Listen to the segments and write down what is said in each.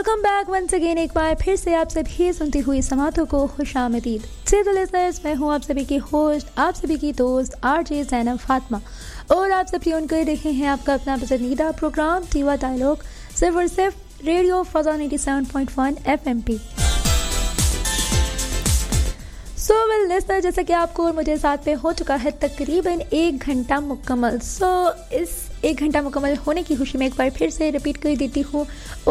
Welcome back once again, एक बार फिर से आप सभी सुनती हुई समातों को खुशामदीद। तो लिसनर्स, मैं हूँ आप सभी की होस्ट, आप सभी की दोस्त आरजे ज़ैनब फातिमा, और आप सब ट्यून कर रहे हैं आपका अपना पसंदीदा प्रोग्राम दीवा डायलॉग सिर्फ और सिर्फ रेडियो फज़ा 97.1 FM पे। सो वेल लिसनर, जैसा कि आपको और मुझे साथ में हो चुका है तकरीबन 1 घंटा मुकम्मल। इस 1 घंटा मुकम्मल होने की खुशी में एक बार फिर से रिपीट कर देती हूँ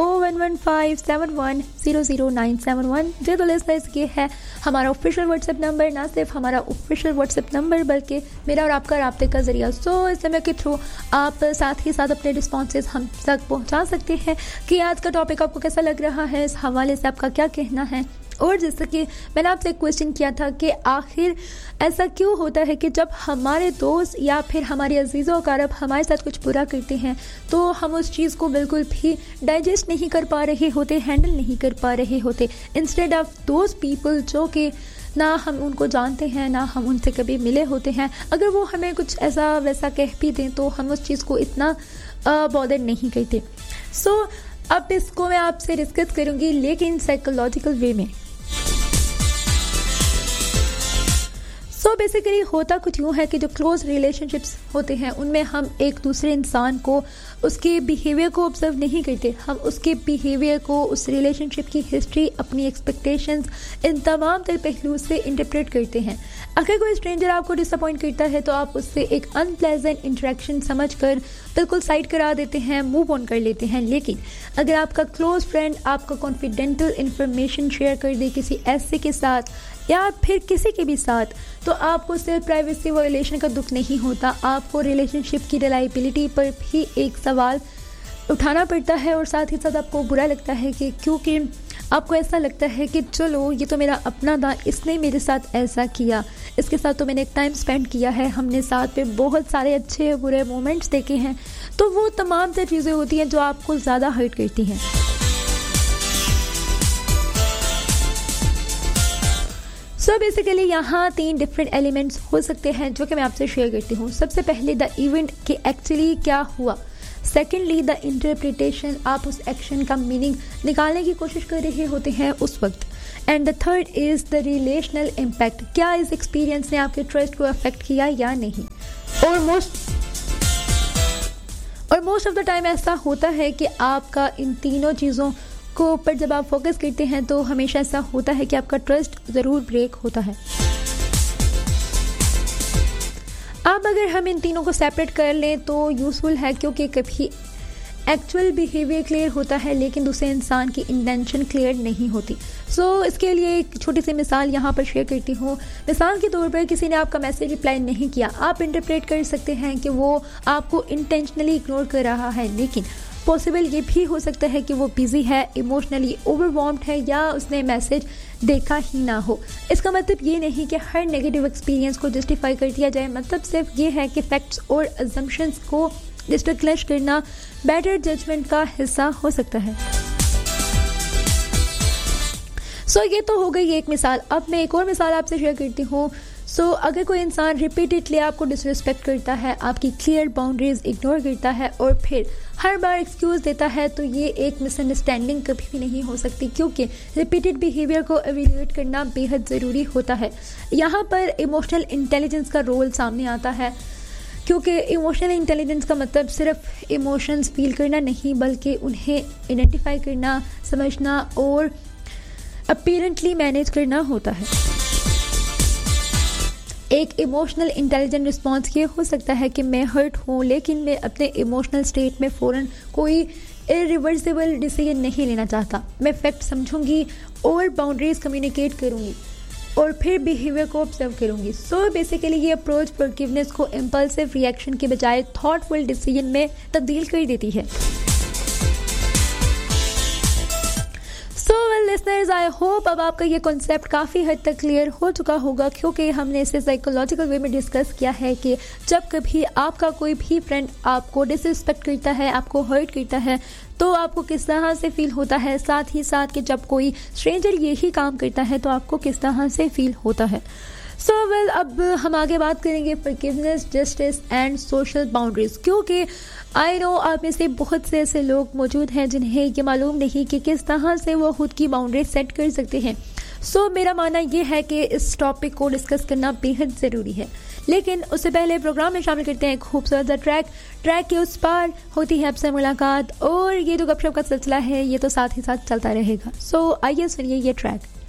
011571000971। जो तो लिसनर्स, ये है हमारा ऑफिशियल व्हाट्सएप नंबर, ना सिर्फ हमारा ऑफिशियल व्हाट्सएप नंबर बल्कि मेरा और आपका राब्ते का जरिया। इस समय के थ्रू आप साथ ही साथ अपने रिस्पॉन्सेज हम तक पहुँचा सकते हैं कि आज का टॉपिक आपको कैसा लग रहा है, इस हवाले से आपका क्या कहना है। और जैसे कि मैंने आपसे एक क्वेश्चन किया था कि आखिर ऐसा क्यों होता है कि जब हमारे दोस्त या फिर हमारे अजीज़ व अक़ारब हमारे साथ कुछ बुरा करते हैं तो हम उस चीज़ को बिल्कुल भी डाइजेस्ट नहीं कर पा रहे होते, हैंडल नहीं कर पा रहे होते। इंस्टेड ऑफ दोज पीपल जो कि ना हम उनको जानते हैं, ना हम उनसे कभी मिले होते हैं, अगर वो हमें कुछ ऐसा वैसा कह भी दें तो हम उस चीज़ को इतना बॉदर नहीं करते। अब इसको मैं आपसे डिस्कस करूँगी, लेकिन साइकोलॉजिकल वे में। बेसिकली होता कुछ यूँ है कि जो क्लोज रिलेशनशिप्स होते हैं उनमें हम एक दूसरे इंसान को उसके बिहेवियर को ऑब्जर्व नहीं करते, हम उसके बिहेवियर को, उस रिलेशनशिप की हिस्ट्री, अपनी एक्सपेक्टेशंस, इन तमाम तर पहलू से इंटरप्रेट करते हैं। अगर कोई स्ट्रेंजर आपको डिसअपॉइंट करता है तो आप उससे एक अनप्लेजेंट इंटरेक्शन समझकर बिल्कुल साइड करा देते हैं, मूव ऑन कर लेते हैं। लेकिन अगर आपका क्लोज फ्रेंड आपका कॉन्फिडेंशियल इंफॉर्मेशन शेयर कर दे किसी ऐसे के साथ या फिर किसी के भी साथ, तो आपको सिर्फ प्राइवेसी वायलेशन का दुख नहीं होता, आपको रिलेशनशिप की रिलायबिलिटी पर भी एक सवाल उठाना पड़ता है। और साथ ही साथ आपको बुरा लगता है कि क्योंकि आपको ऐसा लगता है कि चलो ये तो मेरा अपना था, इसने मेरे साथ ऐसा किया, इसके साथ तो मैंने एक टाइम स्पेंड किया है, हमने साथ में बहुत सारे अच्छे बुरे मोमेंट्स देखे हैं। तो वो तमाम से चीज़ें होती हैं जो आपको ज़्यादा हर्ट करती हैं। बेसिकली यहाँ 3 डिफरेंट एलिमेंट्स हो सकते हैं जो कि मैं आपसे शेयर करती हूँ। सबसे पहले द इवेंट कि एक्चुअली क्या हुआ, सेकेंडली द इंटरप्रिटेशन, आप उस एक्शन का मीनिंग निकालने की कोशिश कर रहे होते हैं उस वक्त, and the third is the relational impact, क्या इस एक्सपीरियंस ने आपके ट्रस्ट को अफेक्ट किया या नहीं। और मोस्ट ऑफ द टाइम ऐसा होता है कि आपका इन तीनों चीज़ों को ऊपर जब आप फोकस करते हैं तो हमेशा ऐसा होता है कि आपका ट्रस्ट ज़रूर ब्रेक होता है। अब अगर हम इन तीनों को सेपरेट कर लें तो यूज़फुल है, क्योंकि कभी एक्चुअल बिहेवियर क्लियर होता है लेकिन दूसरे इंसान की इंटेंशन क्लियर नहीं होती। इसके लिए एक छोटी सी मिसाल यहाँ पर शेयर करती हूँ। मिसाल के तौर पर किसी ने आपका मैसेज रिप्लाई नहीं किया, आप इंटरप्रेट कर सकते हैं कि वो आपको इंटेंशनली इग्नोर कर रहा है, लेकिन पॉसिबल ये भी हो सकता है कि वो बिजी है, इमोशनली ओवरवॉर्म्ड है, या उसने मैसेज देखा ही ना हो। इसका मतलब ये नहीं कि हर नेगेटिव एक्सपीरियंस को जस्टिफाई कर दिया जाए, मतलब सिर्फ ये है कि फैक्ट्स और अजम्पशंस को डिस्टिंग्विश करना बेटर जजमेंट का हिस्सा हो सकता है। ये तो हो गई एक मिसाल। अब मैं एक और मिसाल आपसे शेयर करती हूँ। अगर कोई इंसान रिपीटेडली आपको डिसरिस्पेक्ट करता है, आपकी क्लियर बाउंड्रीज इग्नोर करता है और फिर हर बार एक्सक्यूज़ देता है, तो ये एक मिसअंडरस्टैंडिंग कभी भी नहीं हो सकती, क्योंकि रिपीटेड बिहेवियर को एवेल्यूएट करना बेहद ज़रूरी होता है। यहाँ पर इमोशनल इंटेलिजेंस का रोल सामने आता है, क्योंकि इमोशनल इंटेलिजेंस का मतलब सिर्फ इमोशंस फील करना नहीं, बल्कि उन्हें आइडेंटिफाई करना, समझना और अपीरेंटली मैनेज करना होता है। एक इमोशनल इंटेलिजेंट रिस्पॉन्स ये हो सकता है कि मैं हर्ट हूँ, लेकिन मैं अपने इमोशनल स्टेट में फ़ौरन कोई इरिवर्सिबल डिसीजन नहीं लेना चाहता। मैं फैक्ट समझूंगी और बाउंड्रीज कम्युनिकेट करूँगी और फिर बिहेवियर को ऑब्जर्व करूँगी। बेसिकली ये अप्रोच फॉरगिवनेस को इम्पल्सिव रिएक्शन के बजाय थॉटफुल डिसीजन में तब्दील कर देती है। लिसनर्स, आई होप अब आपका ये कॉन्सेप्ट काफ़ी हद तक क्लियर हो चुका होगा, क्योंकि हमने इसे साइकोलॉजिकल वे में डिस्कस किया है कि जब कभी आपका कोई भी फ्रेंड आपको डिसरिस्पेक्ट करता है, आपको हर्ट करता है, तो आपको किस तरह से फील होता है, साथ ही साथ कि जब कोई स्ट्रेंजर यही काम करता है तो आपको किस तरह से फील होता है। सो वेल, अब हम आगे बात करेंगे forgiveness, justice and social boundaries, क्योंकि आई नो आप में से बहुत से ऐसे लोग मौजूद हैं जिन्हें ये मालूम नहीं कि किस तरह से वो खुद की बाउंड्री सेट कर सकते हैं। सो मेरा मानना ये है कि इस टॉपिक को डिस्कस करना बेहद ज़रूरी है, लेकिन उससे पहले प्रोग्राम में शामिल करते हैं खूबसूरत ट्रैक के उस पार होती है आपसे मुलाकात, और ये जो गपशप का सिलसिला है ये तो साथ ही साथ चलता रहेगा। सो आइए सुनिए ये ट्रैक।